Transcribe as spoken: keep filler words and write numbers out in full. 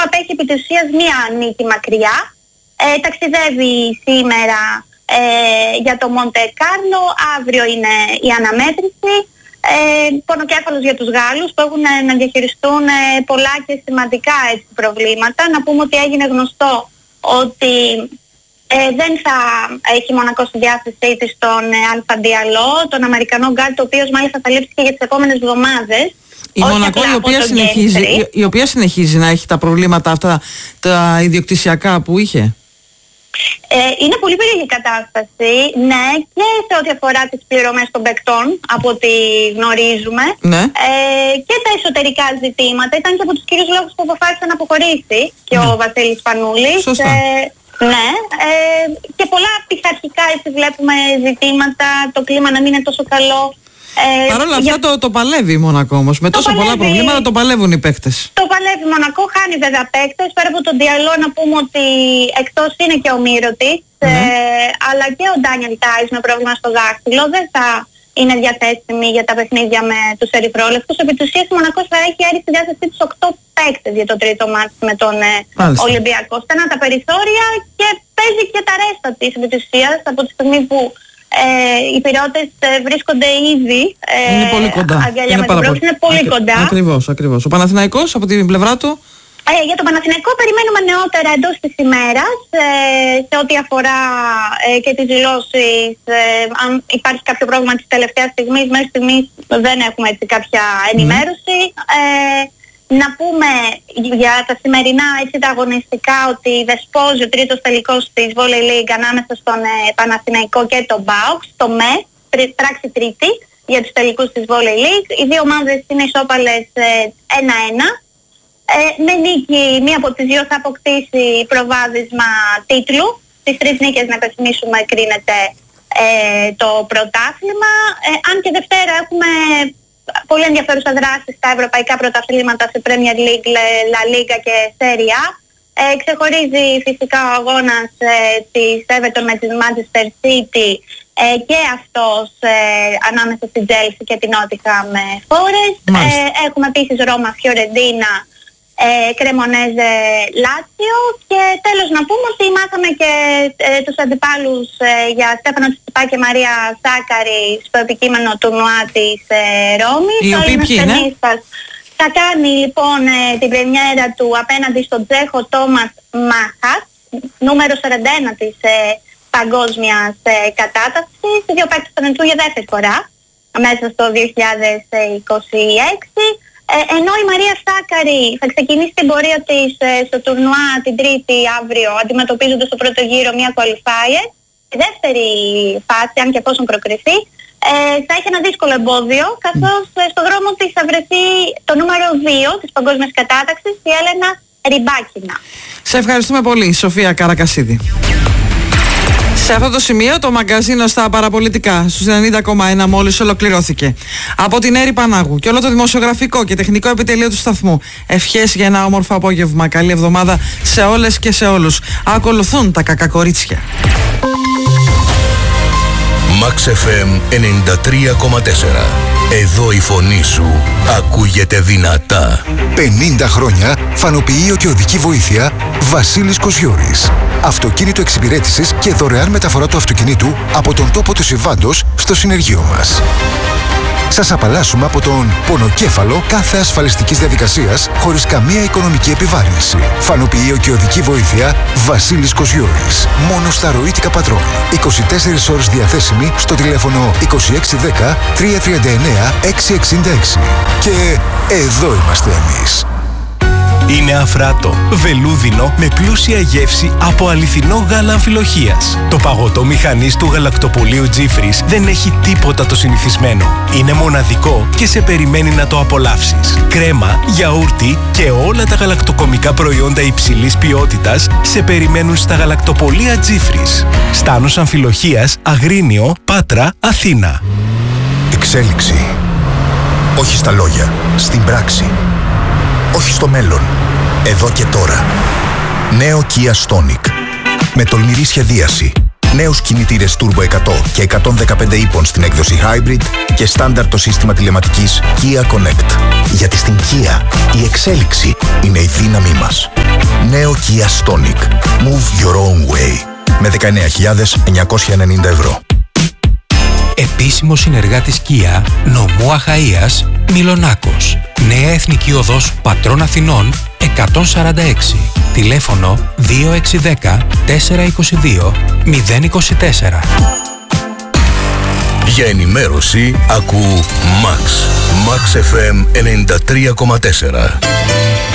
απέχει επί της ουσίας μία νίκη μακριά. Ε, ταξιδεύει σήμερα ε, για το Μοντε Κάρλο, αύριο είναι η αναμέτρηση. Ε, πονοκέφαλος για τους Γάλλους που έχουν να διαχειριστούν ε, πολλά και σημαντικά έτσι, προβλήματα. Να πούμε ότι έγινε γνωστό ότι ε, δεν θα έχει Μονακό στη διάθεσή της τον ε, Αλφα Διαλό, τον Αμερικανό γκάρντ, ο οποίος μάλιστα θα λείψει και για τις επόμενες εβδομάδες. Η Μονακό η οποία, συνεχίζει, η, η οποία συνεχίζει να έχει τα προβλήματα αυτά τα ιδιοκτησιακά που είχε. Ε, είναι πολύ περίεργη κατάσταση, ναι, και σε ό,τι αφορά τις πληρωμές των παικτών, από ό,τι γνωρίζουμε, ναι. ε, και τα εσωτερικά ζητήματα. Ήταν και από τους κύριους λόγους που αποφάσισε να αποχωρήσει και ναι. ο Βασίλης Πανούλης. Σωστά. Ε, ναι, ε, και πολλά πειθαρχικά έτσι βλέπουμε ζητήματα, το κλίμα να μην είναι τόσο καλό. Ε, Παρ' όλα αυτά για... το, το παλεύει η Μονακό όμως. Με τόσο παλεύει... πολλά προβλήματα το παλεύουν οι παίκτες. Το παλεύει η Μονακό, χάνει βέβαια παίκτες. Πέρα από τον Διαλό να πούμε ότι εκτός είναι και ο Μύρωτης, mm. ε, αλλά και ο Ντάνιελ Τάις με πρόβλημα στο δάχτυλο. Δεν θα είναι διαθέσιμοι για τα παιχνίδια με τους ερυθρόλευκους. Επί της ουσίας η Μονακό θα έχει έρθει στη διάθεσή τους οκτώ παίκτες για το τρίτο μάτς με τον ε, Ολυμπιακό. Στενά τα περιθώρια και παίζει και τα ρέστα της επί της ουσίας από τη στιγμή που Ε, οι πυρώτες ε, βρίσκονται ήδη ε, είναι πολύ κοντά. Αγκαλιά με την πρόκληση, είναι πολύ Ακ, κοντά. Ακριβώς, ακριβώς. Ο Παναθηναϊκός από την πλευρά του. Ε, για τον Παναθηναϊκό περιμένουμε νεότερα εντός της ημέρας ε, σε ό,τι αφορά ε, και τις δηλώσεις. Ε, αν υπάρχει κάποιο πρόβλημα της τελευταίας στιγμής, μέχρι στιγμής δεν έχουμε έτσι κάποια ενημέρωση. Mm. Ε, να πούμε για τα σημερινά έτσι τα αγωνιστικά ότι δεσπόζει ο τρίτος τελικός της Volley League ανάμεσα στον ε, Παναθηναϊκό και τον ΠΑΟΚ, στο ΜΕ, πράξη τρίτη για τους τελικούς της Volley League. Οι δύο ομάδες είναι ισόπαλες ένα ένα. Ε, με νίκη μία από τις δύο θα αποκτήσει προβάδισμα τίτλου. Τις τρεις νίκες να υπενθυμίσουμε κρίνεται ε, το πρωτάθλημα. Ε, αν και Δευτέρα έχουμε πολύ ενδιαφέρουσα δράση στα ευρωπαϊκά πρωταθλήματα σε Premier League, La Liga και Serie A. Ε, ξεχωρίζει φυσικά ο αγώνας ε, της Everton με τη Manchester City ε, και αυτός ε, ανάμεσα στην Chelsea και την Nottingham Forest. Ε, έχουμε επίσης Ρώμα Φιωρεντίνα, ε, Κρεμονέζε Λάτσιο και τέλος να πούμε ότι μάθαμε και ε, τους αντιπάλους ε, για Στέφανο Τσιτσιπά και Μαρία Σάκαρη στο επικείμενο τουρνουά της ε, Ρώμης. Οι οποίοι ποιοι είναι? Θα κάνει λοιπόν ε, την πρεμιέρα του απέναντι στον Τσέχο Τόμας Μάχας, νούμερο σαράντα ένα της ε, παγκόσμιας ε, κατάταξης. Οι δύο παίκτες θα για δεύτερη φορά μέσα στο δύο χιλιάδες είκοσι έξι. Ε, ενώ η Μαρία Σάκαρη θα ξεκινήσει την πορεία της ε, στο τουρνουά την Τρίτη αύριο, αντιμετωπίζοντας στο πρώτο γύρο μια qualifier. Η δεύτερη φάση, αν και εφόσον προκριθεί, ε, θα έχει ένα δύσκολο εμπόδιο, καθώς ε, στο δρόμο της θα βρεθεί το νούμερο δύο της παγκόσμιας κατάταξης, η Έλενα Ριμπάκινα. Σε ευχαριστούμε πολύ, Σοφία Καρακασίδη. Σε αυτό το σημείο το μαγκαζίνο στα παραπολιτικά στους ενενήντα κόμμα ένα μόλις ολοκληρώθηκε. Από την Έρη Πανάγου και όλο το δημοσιογραφικό και τεχνικό επιτελείο του σταθμού, ευχές για ένα όμορφο απόγευμα. Καλή εβδομάδα σε όλες και σε όλους. Ακολουθούν τα κακακορίτσια. Max εφ εμ ενενήντα τρία κόμμα τέσσερα. Εδώ η φωνή σου ακούγεται δυνατά. πενήντα χρόνια φανοποιείο και οδική βοήθεια Βασίλης Κοσιώρης. Αυτοκίνητο εξυπηρέτησης και δωρεάν μεταφορά του αυτοκινήτου από τον τόπο του συμβάντος στο συνεργείο μας. Σας απαλλάσσουμε από τον πονοκέφαλο κάθε ασφαλιστικής διαδικασίας χωρίς καμία οικονομική επιβάρυνση. Φανοποιείο και οδική βοήθεια Βασίλης Κοσιώρης. Μόνο στα ροήτικα πατρών. είκοσι τέσσερις ώρες διαθέσιμη στο τηλέφωνο είκοσι έξι δέκα τριακόσια τριάντα εννέα εξακόσια εξήντα έξι. Και εδώ είμαστε εμείς. Είναι αφράτο, βελούδινο με πλούσια γεύση από αληθινό γάλα αμφιλοχείας. Το παγωτό μηχανής του γαλακτοπολείου Τζίφρις δεν έχει τίποτα το συνηθισμένο. Είναι μοναδικό και σε περιμένει να το απολαύσεις. Κρέμα, γιαούρτι και όλα τα γαλακτοκομικά προϊόντα υψηλής ποιότητας σε περιμένουν στα γαλακτοπολεία Τζίφρις. Στάνος Αμφιλοχείας, Αγρίνιο, Πάτρα, Αθήνα. Εξέλιξη. Όχι στα λόγια, στην πράξη. Όχι στο μέλλον, εδώ και τώρα. Νέο Kia Stonic. Με τολμηρή σχεδίαση. Νέους κινητήρες Turbo εκατό και εκατόν δεκαπέντε ύπων στην έκδοση Hybrid και στάνταρ το σύστημα τηλεματικής Kia Connect. Γιατί στην Kia η εξέλιξη είναι η δύναμή μας. Νέο Kia Stonic. Move your own way. Με δεκαεννέα χιλιάδες εννιακόσια ενενήντα ευρώ. Επίσημο συνεργάτης Kia, νομού Αχαΐας, Μιλονάκος. Νέα Εθνική Οδός Πατρών Αθηνών εκατόν σαράντα έξι. Τηλέφωνο δύο έξι ένα μηδέν τέσσερα είκοσι δύο μηδέν είκοσι τέσσερα. Για ενημέρωση ακού Max. Max εφ εμ ενενήντα τρία κόμμα τέσσερα.